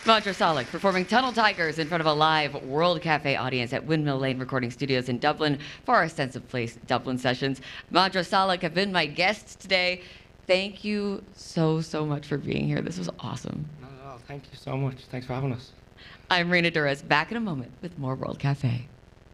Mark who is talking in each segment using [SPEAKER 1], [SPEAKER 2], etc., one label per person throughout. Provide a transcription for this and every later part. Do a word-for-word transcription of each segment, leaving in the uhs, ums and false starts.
[SPEAKER 1] Madra Salik performing Tunnel Tigers in front of a live World Cafe audience at Windmill Lane Recording Studios in Dublin for our Sense of Place Dublin sessions. Madra Salik have been my guests today. Thank you so, so much for being here. This was awesome.
[SPEAKER 2] Not at all. Thank you so much. Thanks for having us.
[SPEAKER 1] I'm Rena Duras, back in a moment with more World Cafe.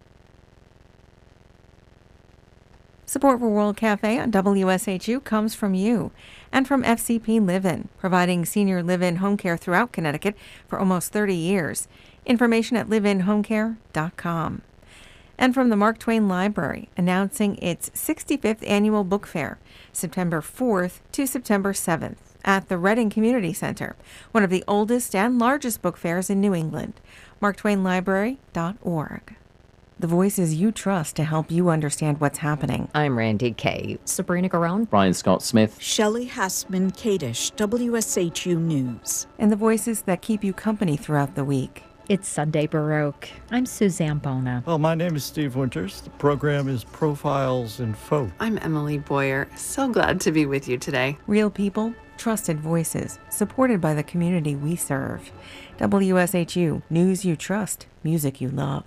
[SPEAKER 3] Support for World Cafe on W S H U comes from you and from F C P Live-In, providing senior live-in home care throughout Connecticut for almost thirty years. Information at live in home care dot com. And from the Mark Twain Library, announcing its sixty-fifth annual book fair, September fourth to September seventh at the Reading Community Center, one of the oldest and largest book fairs in New England. mark twain library dot org. The voices you trust to help you understand what's happening.
[SPEAKER 4] I'm Randy Kay.
[SPEAKER 5] Sabrina Garone.
[SPEAKER 6] Brian Scott Smith.
[SPEAKER 7] Shelley Hassman Kadish, W S H U News.
[SPEAKER 3] And the voices that keep you company throughout the week.
[SPEAKER 5] It's Sunday Baroque. I'm Suzanne Bona.
[SPEAKER 8] Well, my name is Steve Winters. The program is Profiles in Folk.
[SPEAKER 9] I'm Emily Boyer. So glad to be with you today.
[SPEAKER 3] Real people, trusted voices, supported by the community we serve. W S H U, news you trust, music you love.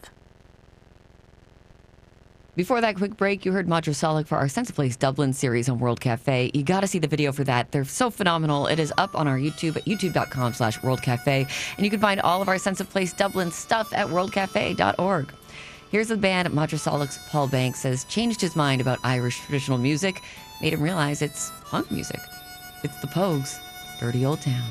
[SPEAKER 1] Before that quick break, you heard Madra Salik for our Sense of Place Dublin series on World Cafe. You got to see the video for that. They're so phenomenal. It is up on our YouTube at youtube.com slash World Cafe. And you can find all of our Sense of Place Dublin stuff at world cafe dot org. Here's the band. Madra Salik's Paul Banks says changed his mind about Irish traditional music, made him realize it's punk music. It's the Pogues, Dirty Old Town.